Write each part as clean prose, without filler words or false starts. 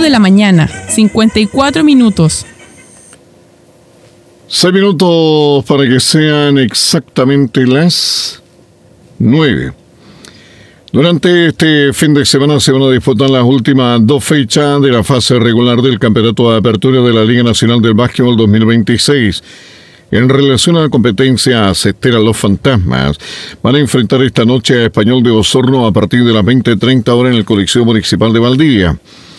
de la mañana, 54 minutos. 6 minutos para que sean exactamente las 9. Durante este fin de semana se van a disputar las últimas 2 fechas de la fase regular del Campeonato de Apertura de la Liga Nacional del Básquetbol 2026. En relación a la competencia, se esperan los Fantasmas. Van a enfrentar esta noche a Español de Osorno a partir de las 20:30 horas en el Coliseo Municipal de Valdivia.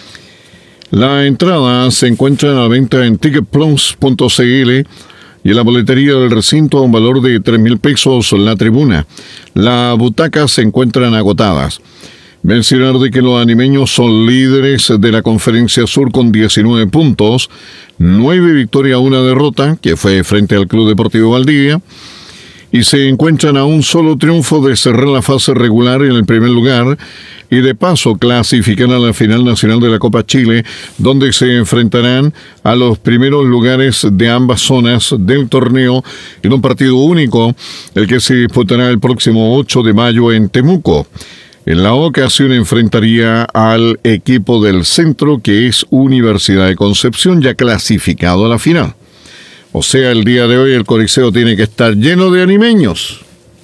La entrada se encuentra a la venta en ticketplus.cl y en la boletería del recinto a un valor de 3,000 pesos la tribuna. Las butacas se encuentran agotadas. Mencionar de que los animeños son líderes de la Conferencia Sur con 19 puntos, 9 victorias, 1 derrota, que fue frente al Club Deportivo Valdivia, y se encuentran a un solo triunfo de cerrar la fase regular en el primer lugar y de paso clasificar a la final nacional de la Copa Chile, donde se enfrentarán a los primeros lugares de ambas zonas del torneo en un partido único, el que se disputará el próximo 8 de mayo en Temuco. En la ocasión enfrentaría al equipo del centro, que es Universidad de Concepción, ya clasificado a la final. O sea, el día de hoy el Coliseo tiene que estar lleno de animeños,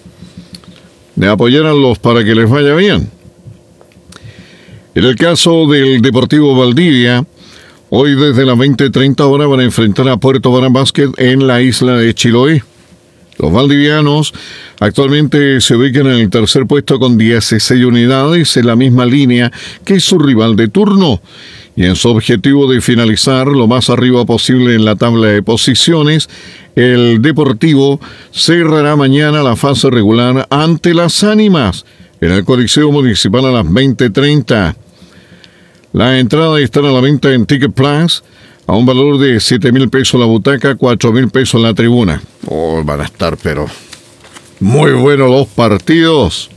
de apoyar a los para que les vaya bien. En el caso del Deportivo Valdivia, hoy desde las 20:30 horas van a enfrentar a Puerto Varas Basket en la isla de Chiloé. Los valdivianos actualmente se ubican en el tercer puesto con 16 unidades, en la misma línea que su rival de turno, y en su objetivo de finalizar lo más arriba posible en la tabla de posiciones, el Deportivo cerrará mañana la fase regular ante las Ánimas en el Coliseo Municipal a las 20:30. La entrada está a la venta en Ticket Plus a un valor de 7,000 pesos la butaca, 4,000 pesos la tribuna. Van a estar, pero muy buenos los partidos.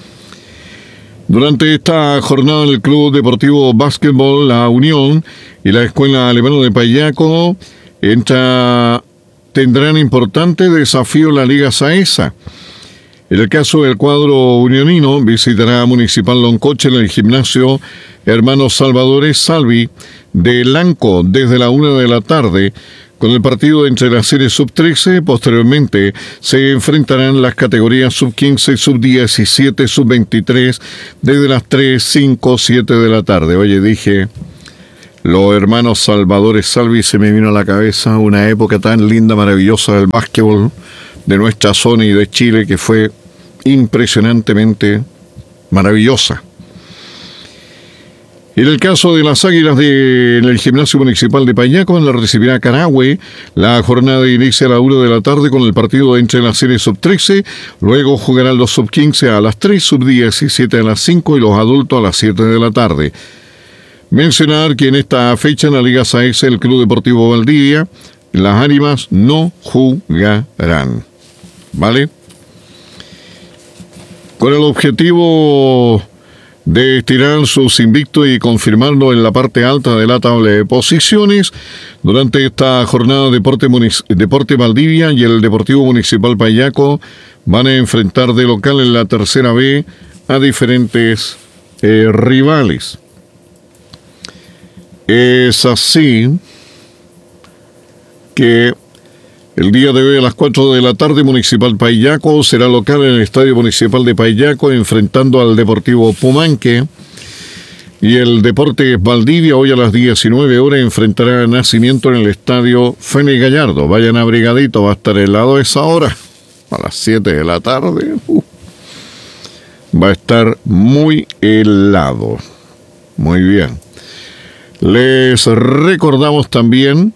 Durante esta jornada, el Club Deportivo Básquetbol La Unión y la Escuela Alemana de Payaco tendrán importante desafío en la Liga Saesa. En el caso del cuadro unionino, visitará a Municipal Loncoche en el gimnasio Hermanos Salvadores Salvi de Lanco desde la 1 de la tarde, con el partido entre las series sub-13. Posteriormente se enfrentarán las categorías sub-15, sub-17, sub-23 desde las 3, 5, 7 de la tarde. Oye, dije los Hermanos Salvadores Salvi, se me vino a la cabeza una época tan linda, maravillosa del básquetbol de nuestra zona y de Chile, que fue impresionantemente maravillosa. En el caso de las Águilas en el Gimnasio Municipal de Payaco, la recibirá Carahue. La jornada inicia a la 1 de la tarde con el partido entre las series sub-13. Luego jugarán los sub-15 a las 3, sub-17 a las 5 y los adultos a las 7 de la tarde. Mencionar que en esta fecha en la Liga Saesa el Club Deportivo Valdivia, las Ánimas no jugarán. ¿Vale? Con el objetivo de estirar sus invictos y confirmarlo en la parte alta de la tabla de posiciones, durante esta jornada Deporte Valdivia y el Deportivo Municipal Payaco van a enfrentar de local en la tercera B a diferentes rivales. Es así que el día de hoy a las 4 de la tarde, Municipal Payaco será local en el Estadio Municipal de Payaco, enfrentando al Deportivo Pumanque. Y el Deportes Valdivia hoy a las 19 horas enfrentará a Nacimiento en el Estadio Félix Gallardo. Vayan abrigaditos, va a estar helado a esa hora, a las 7 de la tarde. Va a estar muy helado. Muy bien. Les recordamos también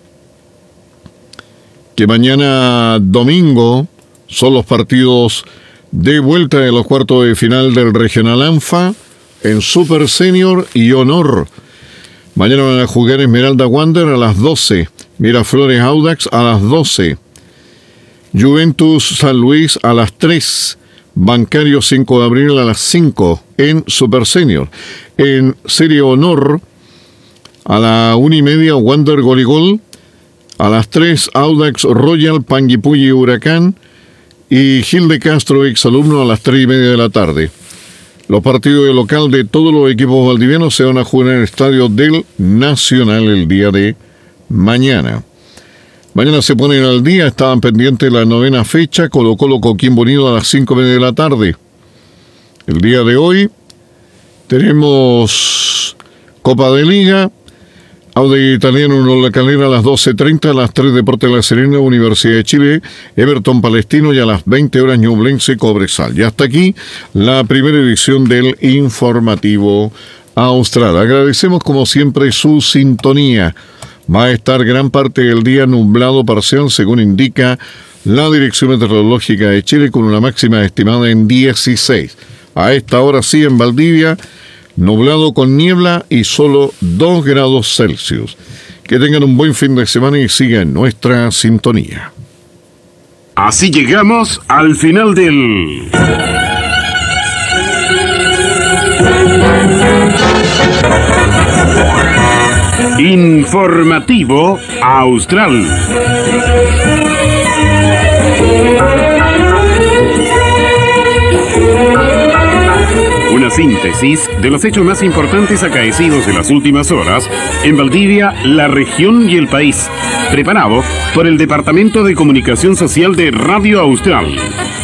que mañana domingo son los partidos de vuelta de los cuartos de final del Regional ANFA en Super Senior y Honor. Mañana van a jugar Esmeralda Wander a las 12, Miraflores Audax a las 12, Juventus San Luis a las 3, Bancario 5 de abril a las 5 en Super Senior. En Serie Honor a la 1:30 Wander Goligol. A las 3, Audax Royal, Panguipulli Huracán y Gil de Castro, exalumno, a las 3:30 de la tarde. Los partidos de local de todos los equipos valdivianos se van a jugar en el estadio del Nacional el día de mañana. Mañana se ponen al día, estaban pendientes la 9ª fecha, Colo-Colo Coquimbo Unido a las 5:30 de la tarde. El día de hoy tenemos Copa de Liga, Audax Italiano Unión La Calera a las 12:30, a las 3 Deportes La Serena, Universidad de Chile, Everton Palestino y a las 20 horas Ñublense Cobresal. Y hasta aquí la primera edición del Informativo Austral. Agradecemos como siempre su sintonía. Va a estar gran parte del día nublado parcial, según indica la Dirección Meteorológica de Chile, con una máxima estimada en 16. A esta hora sí, en Valdivia, nublado con niebla y solo 2 grados Celsius. Que tengan un buen fin de semana y sigan nuestra sintonía. Así llegamos al final del Informativo Austral. Una síntesis de los hechos más importantes acaecidos en las últimas horas en Valdivia, la región y el país. Preparado por el Departamento de Comunicación Social de Radio Austral.